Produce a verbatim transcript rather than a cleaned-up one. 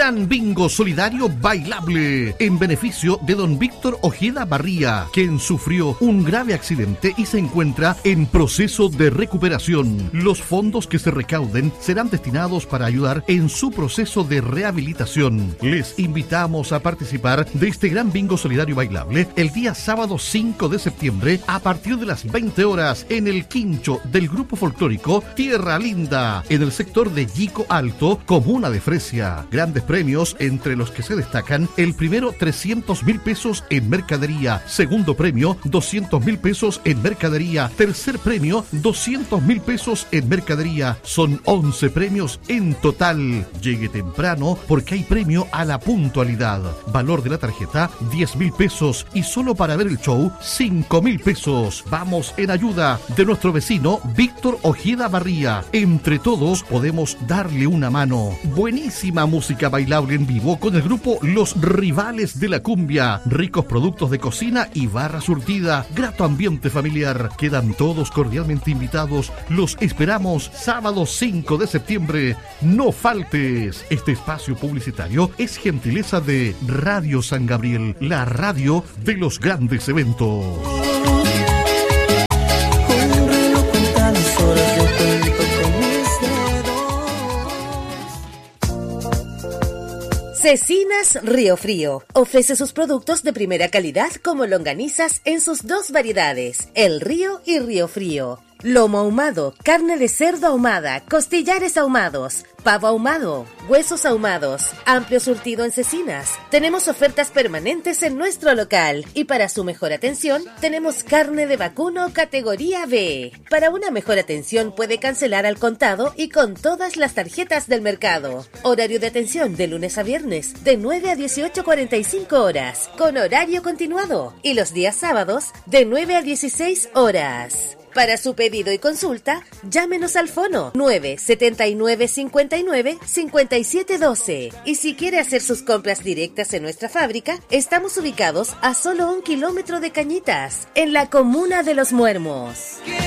Gran Bingo Solidario Bailable en beneficio de don Víctor Ojeda Barría, quien sufrió un grave accidente y se encuentra en proceso de recuperación. Los fondos que se recauden serán destinados para ayudar en su proceso de rehabilitación. Les invitamos a participar de este Gran Bingo Solidario Bailable el día sábado cinco de septiembre a partir de las veinte horas en el quincho del grupo folclórico Tierra Linda, en el sector de Yico Alto, comuna de Fresia. Grandes premios, entre los que se destacan: el primero trescientos mil pesos en mercadería, segundo premio doscientos mil pesos en mercadería, tercer premio doscientos mil pesos en mercadería. Son once premios en total. Llegue temprano porque hay premio a la puntualidad. Valor de la tarjeta diez mil pesos y solo para ver el show cinco mil pesos. Vamos en ayuda de nuestro vecino Víctor Ojeda Barría. Entre todos podemos darle una mano. Buenísima música bailable en vivo con el grupo Los Rivales de la Cumbia. Ricos productos de cocina y barra surtida. Grato ambiente familiar. Quedan todos cordialmente invitados. Los esperamos sábado cinco de septiembre. No faltes. Este espacio publicitario es gentileza de Radio San Gabriel, la radio de los grandes eventos. Cecinas Río Frío ofrece sus productos de primera calidad como longanizas en sus dos variedades, El Río y Río Frío. Lomo ahumado, carne de cerdo ahumada, costillares ahumados, pavo ahumado, huesos ahumados, amplio surtido en cecinas. Tenemos ofertas permanentes en nuestro local y para su mejor atención tenemos carne de vacuno categoría B. Para una mejor atención puede cancelar al contado y con todas las tarjetas del mercado. Horario de atención de lunes a viernes de nueve a dieciocho cuarenta y cinco horas con horario continuado y los días sábados de nueve a dieciséis horas. Para su pedido y consulta, llámenos al fono nueve setenta y nueve cincuenta y nueve cincuenta y siete doce. Y si quiere hacer sus compras directas en nuestra fábrica, estamos ubicados a solo un kilómetro de Cañitas, en la comuna de Los Muermos.